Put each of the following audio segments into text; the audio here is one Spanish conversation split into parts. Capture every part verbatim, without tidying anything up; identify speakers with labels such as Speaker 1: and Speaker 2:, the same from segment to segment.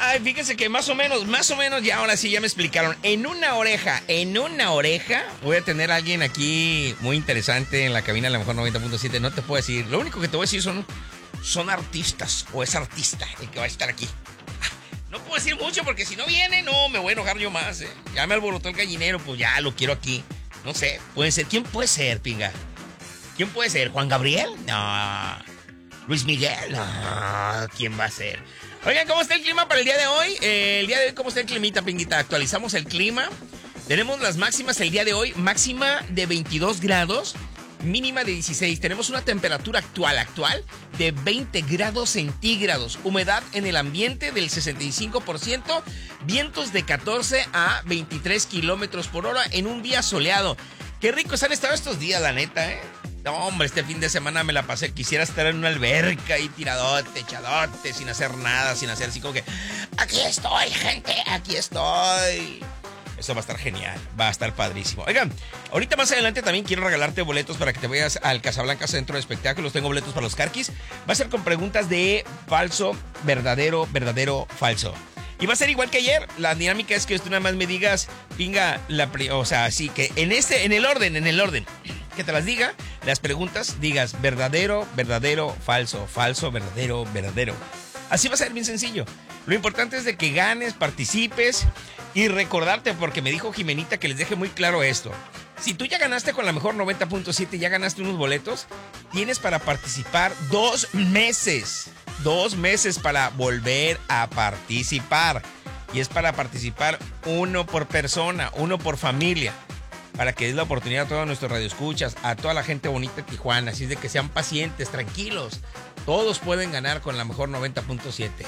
Speaker 1: Ay, fíjense que más o menos, más o menos, ya ahora sí ya me explicaron. En una oreja, en una oreja, voy a tener a alguien aquí muy interesante en la cabina, a lo mejor noventa punto siete. No te puedo decir. Lo único que te voy a decir son, son artistas, o es artista el que va a estar aquí. No puedo decir mucho porque si no viene, no, me voy a enojar yo más, ¿eh? Ya me alborotó el gallinero, pues ya lo quiero aquí. No sé, puede ser. ¿Quién puede ser, pinga? ¿Quién puede ser? ¿Juan Gabriel? No. ¿Luis Miguel? No. ¿Quién va a ser? Oigan, ¿cómo está el clima para el día de hoy? Eh, el día de hoy, ¿cómo está el climita, pinguita? Actualizamos el clima. Tenemos las máximas el día de hoy. Máxima de veintidós grados, mínima de dieciséis. Tenemos una temperatura actual, actual, de veinte grados centígrados. Humedad en el ambiente del sesenta y cinco por ciento. Vientos de catorce a veintitrés kilómetros por hora en un día soleado. Qué ricos han estado estos días, la neta, ¿eh? No, hombre, este fin de semana me la pasé. Quisiera estar en una alberca ahí tiradote, echadote, sin hacer nada, sin hacer así como que... Aquí estoy, gente, aquí estoy. Eso va a estar genial, va a estar padrísimo. Oigan, ahorita más adelante también quiero regalarte boletos para que te vayas al Casablanca Centro de Espectáculos. Tengo boletos para los Carquis. Va a ser con preguntas de falso, verdadero, verdadero, falso. Y va a ser igual que ayer. La dinámica es que tú nada más me digas, pinga, la pri- o sea, así que en este, en el orden, en el orden, que te las diga, las preguntas, digas verdadero, verdadero, falso, falso, verdadero, verdadero. Así va a ser bien sencillo. Lo importante es de que ganes, participes y recordarte, porque me dijo Jimenita que les deje muy claro esto. Si tú ya ganaste con la mejor noventa punto siete, ya ganaste unos boletos, tienes para participar dos meses. Dos meses para volver a participar. Y es para participar uno por persona, uno por familia. Para que des la oportunidad a todos nuestros radioescuchas, a toda la gente bonita de Tijuana. Así es de que sean pacientes, tranquilos. Todos pueden ganar con la mejor noventa punto siete.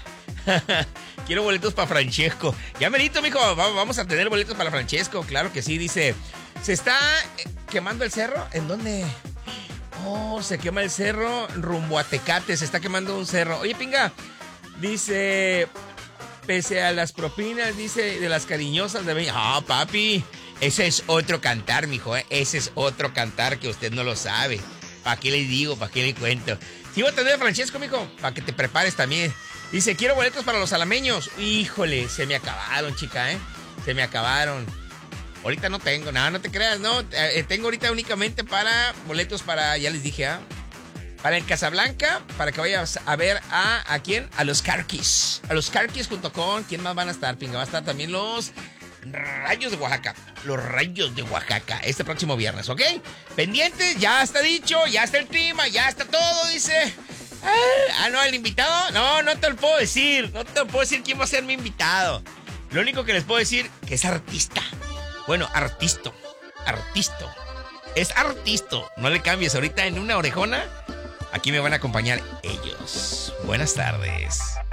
Speaker 1: Quiero boletos para Francesco. Ya merito, mijo. Vamos a tener boletos para Francesco. Claro que sí, dice. ¿Se está quemando el cerro? ¿En dónde? Oh, se quema el cerro rumbo a Tecate. Se está quemando un cerro. Oye, pinga. Dice... Pese a las propinas, dice, de las cariñosas de... Ah, oh, papi. Ese es otro cantar, mijo, ¿eh? Ese es otro cantar que usted no lo sabe. ¿Para qué le digo? ¿Para qué le cuento? Sí voy a tener a Francesco, mijo, para que te prepares también. Dice, quiero boletos para los alameños. Híjole, se me acabaron, chica, ¿eh? Se me acabaron. Ahorita no tengo, nada, no te creas, no. Eh, tengo ahorita únicamente para boletos para, ya les dije, ¿ah? ¿eh? Para el Casablanca, para que vayas a ver a, ¿a quién? A los Carquis. A los Carquis junto con, ¿quién más van a estar, pinga? Va a estar también los Rayos de Oaxaca. Los Rayos de Oaxaca, este próximo viernes, ¿ok? Pendientes, ya está dicho, ya está el clima, ya está todo, dice. Ah, no, el invitado, no, no te lo puedo decir. No te lo puedo decir quién va a ser mi invitado. Lo único que les puedo decir que es artista. Bueno, artisto, artisto. Es artisto, no le cambies. Ahorita en una orejona, aquí me van a acompañar ellos. Buenas tardes.